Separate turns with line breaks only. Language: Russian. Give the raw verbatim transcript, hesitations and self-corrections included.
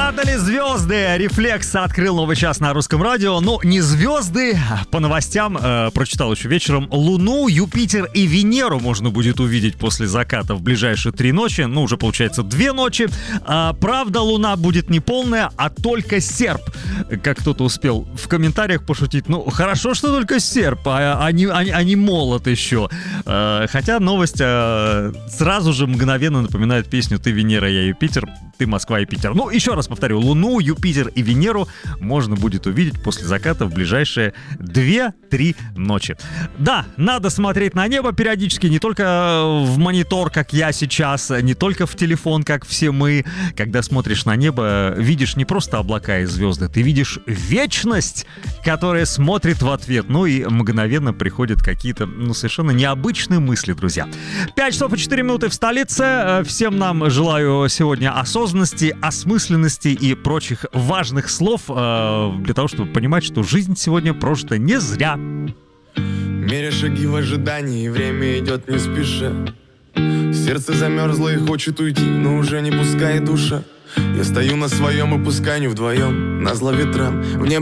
Падали звезды. Рефлекс открыл новый час на русском радио. Ну, не звезды. По новостям э, прочитал еще вечером. Луну, Юпитер и Венеру можно будет увидеть после заката в ближайшие три ночи. Ну, уже получается две ночи. А, правда, Луна будет не полная, а только серп. Как кто-то успел в комментариях пошутить. Ну, хорошо, что только серп, а, а, не, а, а не молот еще. А, хотя новость а, сразу же мгновенно напоминает песню «Ты Венера, я Юпитер». Ты Москва и Питер. Ну, еще раз повторю, Луну, Юпитер и Венеру можно будет увидеть после заката в ближайшие две-три ночи. Да, надо смотреть на небо периодически, не только в монитор, как я сейчас, не только в телефон, как все мы. Когда смотришь на небо, видишь не просто облака и звезды, ты видишь вечность, которая смотрит в ответ. Ну и мгновенно приходят какие-то, ну, совершенно необычные мысли, друзья. пять часов и четыре минуты в столице. Всем нам желаю сегодня осознанности, осмысленности и прочих важных слов э, для того, чтобы понимать, что жизнь сегодня прожита не зря.
Меря шаги в ожидании, время идет не спеша. Сердце замерзло и хочет уйти, но уже не пускает душа. Я стою на своем и пускай не вдвоем, назло ветрам. В небо